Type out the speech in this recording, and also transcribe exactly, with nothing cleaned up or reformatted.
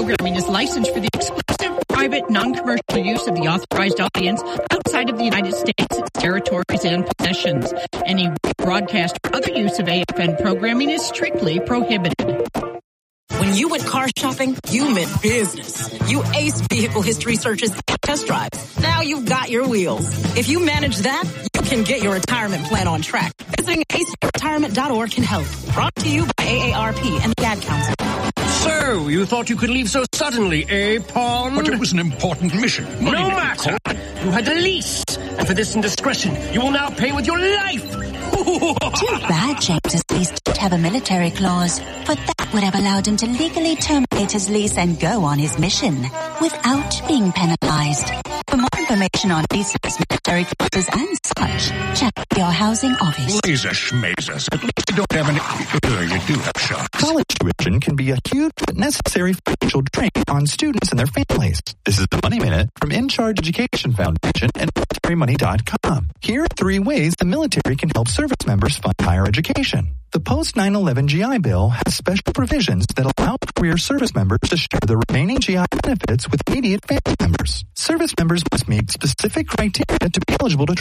programming is licensed for the exclusive, private, non-commercial use of the authorized audience outside of the United States, its territories, and possessions. Any broadcast or other use of A F N programming is strictly prohibited. When you went car shopping, you meant business. You aced vehicle history searches and test drives. Now you've got your wheels. If you manage that, you can get your retirement plan on track. Visiting A C retirement dot org can help. Brought to you by A A R P and the Ad Council. So, you thought you could leave so suddenly, eh, Pond? But it was an important mission. Money no matter. You had a lease. And for this indiscretion, you will now pay with your life. Too bad James's lease didn't have a military clause, but that would have allowed him to legally terminate his lease and go on his mission without being penalized. For more information on leases, military clauses, and such, check your housing office. Laser schmazers. At least you don't have any... Uh, you do have shots. College tuition can be a huge but necessary financial drain on students and their families. This is the Money Minute from In Charge Education Foundation and military money dot com. Here are three ways the military can help service members fund higher education. The post nine eleven G I Bill has special provisions that allow career service members to share the remaining G I benefits with immediate family members. Service members must meet specific criteria to be eligible to